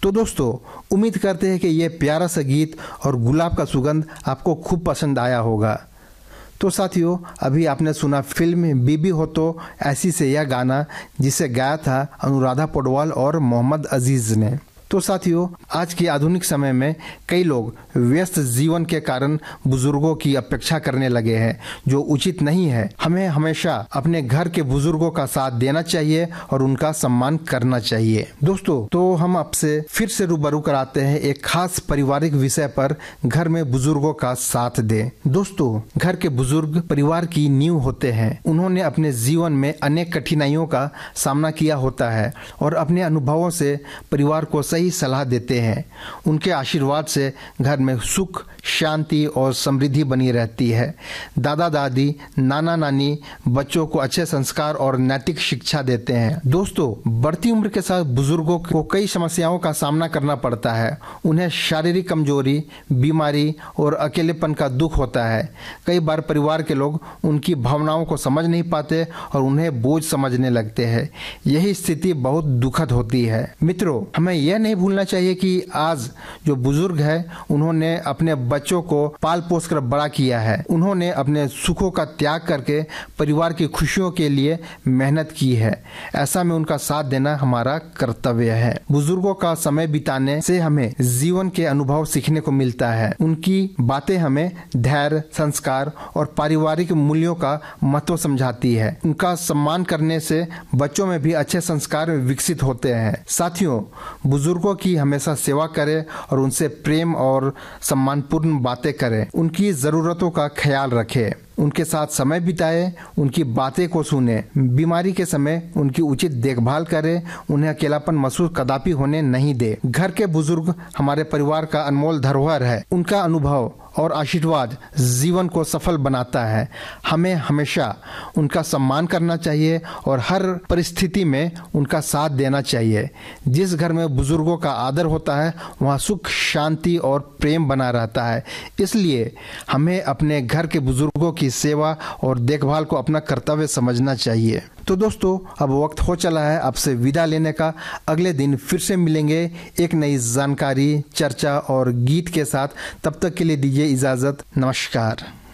तो दोस्तों, उम्मीद करते हैं कि ये प्यारा सा गीत और गुलाब का सुगंध आपको खूब पसंद आया होगा। तो साथियों, अभी आपने सुना फिल्म बीबी हो तो ऐसी से यह गाना, जिसे गाया था अनुराधा पौडवाल और मोहम्मद अजीज ने। तो साथियों, आज के आधुनिक समय में कई लोग व्यस्त जीवन के कारण बुजुर्गों की अपेक्षा करने लगे हैं, जो उचित नहीं है। हमें हमेशा अपने घर के बुजुर्गों का साथ देना चाहिए और उनका सम्मान करना चाहिए। दोस्तों, तो हम आपसे फिर से रूबरू कराते हैं एक खास पारिवारिक विषय पर, घर में बुजुर्गों का साथ दें। दोस्तों, घर के बुजुर्ग परिवार की नींव होते हैं। उन्होंने अपने जीवन में अनेक कठिनाइयों का सामना किया होता है और अपने अनुभवों से परिवार को सही सलाह देते हैं। उनके आशीर्वाद से घर में सुख, शांति और समृद्धि बनी रहती है। दादा दादी, नाना नानी बच्चों को अच्छे संस्कार और नैतिक शिक्षा देते हैं। दोस्तों, बढ़ती उम्र के साथ बुजुर्गों को कई समस्याओं का सामना करना पड़ता है। उन्हें शारीरिक कमजोरी, बीमारी और अकेलेपन का दुख होता है। कई बार परिवार के लोग उनकी भावनाओं को समझ नहीं पाते और उन्हें बोझ समझने लगते हैं। यही स्थिति बहुत दुखद होती है। मित्रों, हमें यह नहीं भूलना चाहिए कि आज जो बुजुर्ग है, उन्होंने अपने बच्चों को पाल पोस कर बड़ा किया है। उन्होंने अपने सुखों का त्याग करके परिवार की खुशियों के लिए मेहनत की है। ऐसा में उनका साथ देना हमारा कर्तव्य है। बुजुर्गों का समय बिताने से हमें जीवन के अनुभव सीखने को मिलता है। उनकी बातें हमें धैर्य, संस्कार और पारिवारिक मूल्यों का महत्व समझाती है। उनका सम्मान करने से बच्चों में भी अच्छे संस्कार विकसित होते हैं। साथियों, बुजुर्गों की हमेशा सेवा करें और उनसे प्रेम और सम्मानपूर्ण बातें करें। उनकी जरूरतों का ख्याल रखें, उनके साथ समय बिताएं, उनकी बातें को सुने। बीमारी के समय उनकी उचित देखभाल करें, उन्हें अकेलापन महसूस कदापि होने नहीं दे। घर के बुजुर्ग हमारे परिवार का अनमोल धरोहर है। उनका अनुभव और आशीर्वाद जीवन को सफल बनाता है। हमें हमेशा उनका सम्मान करना चाहिए और हर परिस्थिति में उनका साथ देना चाहिए। जिस घर में बुजुर्गों का आदर होता है, वहाँ सुख, शांति और प्रेम बना रहता है। इसलिए हमें अपने घर के बुजुर्गों की सेवा और देखभाल को अपना कर्तव्य समझना चाहिए। तो दोस्तों, अब वक्त हो चला है आपसे विदा लेने का। अगले दिन फिर से मिलेंगे एक नई जानकारी, चर्चा और गीत के साथ। तब तक के लिए दीजिए इजाजत। नमस्कार।